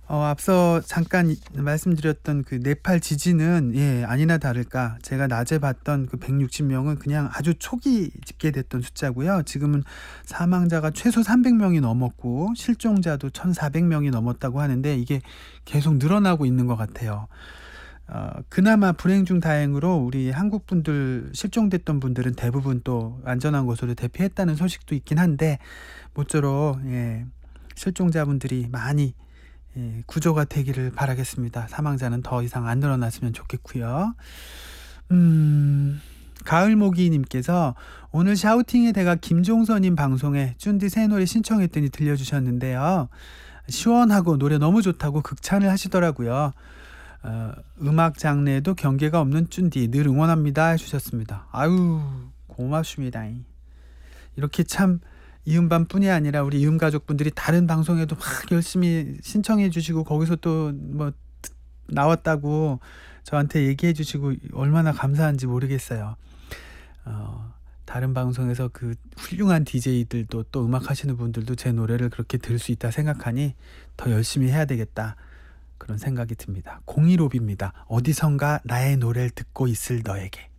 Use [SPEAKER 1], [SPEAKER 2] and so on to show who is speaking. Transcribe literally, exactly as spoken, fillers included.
[SPEAKER 1] 어 앞서 잠깐 이 말씀드렸던 그 네팔 지진은 예 아니나 다를까 제가 낮에 봤던 그 백육십 명은 그냥 아주 초기 집계됐던 숫자고요. 지금은 사망자가 최소 삼백 명이 넘었고 실종자도 천사백 명이 넘었다고 하는데 이게 계속 늘어나고 있는 것 같아요. 어 그나마 불행 중 다행으로 우리 한국 분들 실종됐던 분들은 대부분 또 안전한 곳으로 대피했다는 소식도 있긴 한데 모쪼록 예 실종자분들이 많이 예 구조가 되기를 바라겠습니다. 사망자는 더 이상 안 늘어났으면 좋겠고요. 음 가을모기 님께서 "오늘 샤우팅의 대가 김종서 님 방송에 쭌디 새 노래 신청했더니 들려주셨는데요. 시원하고 노래 너무 좋다고 극찬을 하시더라고요. 어 음악 장르에도 경계가 없는 쭌디 늘 응원합니다." 해 주셨습니다. 아유 고맙습니다잉. 이렇게 참 이음반뿐이 아니라 우리 이음 가족분들이 다른 방송에도 막 열심히 신청해 주시고 거기서 또 뭐 나왔다고 저한테 얘기해 주시고 얼마나 감사한지 모르겠어요. 어 다른 방송에서 그 훌륭한 디제이들도 또 음악하시는 분들도 제 노래를 그렇게 들을 수 있다 생각하니 '더 열심히 해야 되겠다.' 그런 생각이 듭니다. 공일오비입니다. 어디선가 나의 노래를 듣고 있을 너에게.